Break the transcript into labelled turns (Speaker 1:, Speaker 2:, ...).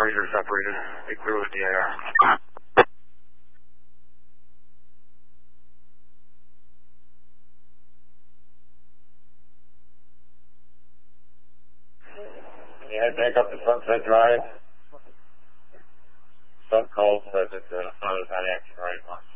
Speaker 1: Razor separated. Be clear with the AR. Can you head back up to Sunset Drive? Sun calls says it's not as high action right now.